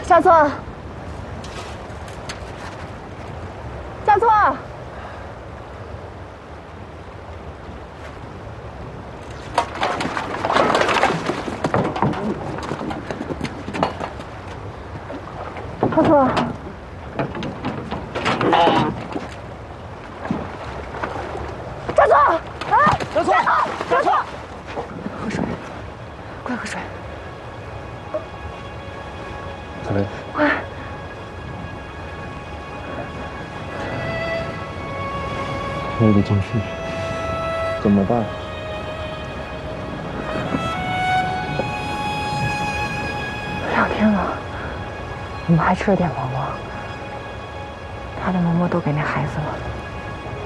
夏村，夏村，夏村，夏村，哎，夏村，夏村，喝水，快喝水。 小薇， 快！ 我的情绪怎么办？ 2天了，我们还吃了点馍馍，他的馍馍都给那孩子了。